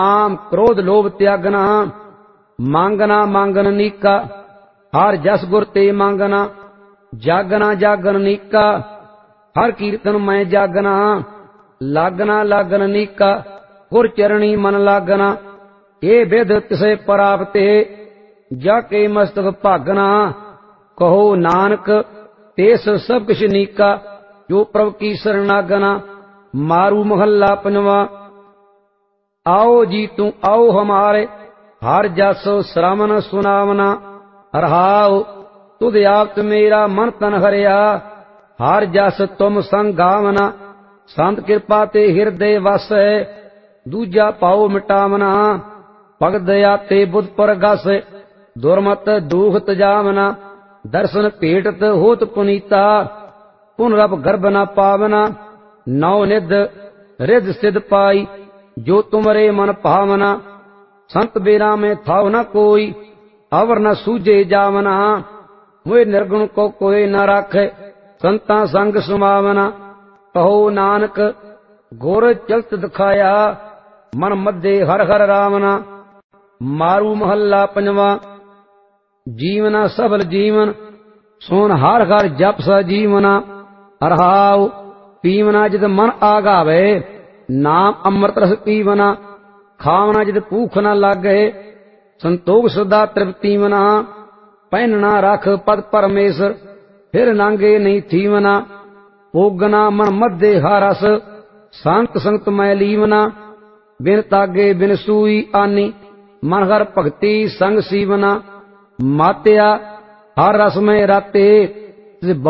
काम क्रोध लोभ त्यागना, मांगना मांगन नीका, हर जस गुर ते मांगना, जागना जागन नीका, हर कीर्तन मैं जागना, लागना लागन नीका, गुर चरणी मन लागना, ये विद तिसे प्राप्ते, जाके मस्तक भागना, कहो नानक तेस सब किश नीका, जो प्रभु की शरणागना। मारू महला पंजवा। आओ जी तू आओ हमारे, हर जस श्रवण सुनावना, रहाओ तुद आप मेरा मन तन हरिया, हर जस तुम संग गावना, संत कृपा ते हृदय वस है, दूजा पाओ मिटावना, भगत दया ते बुध परगस, दुर्मत दूख तजावना, दर्शन भेटत होत पुनीता, पुनरप गर्भ न पावना, नौ निध रिद सिद्ध पाई, जो तुमरे मन भावना, संत बेरा में थाव न कोई, अवर न सूझे जावना, मुझे निर्गुण को कोई न राखे, संता संग सुमावना। कहो नानक गोर चलत दिखाया, मन मध्य हर हर रावना। मारू महला पंजवा। जीवना सफल जीवन, सोन हर हर जप सा जीवना, रहाओ पीवना जित मन आगावे, नाम अमृत रस पीवना, खावना जित भूख न लागे, संतोख सदा तृप्ति मना, पहनना रख पद परमेश्वर, फिर नांगे नहीं थीवना, भोगना मन मध्य हारस, संत संत मैं लीवना, बिन तागे बिन सूई आनी, मन हर भक्ति संग सीवना, मात्या हर रस में राते,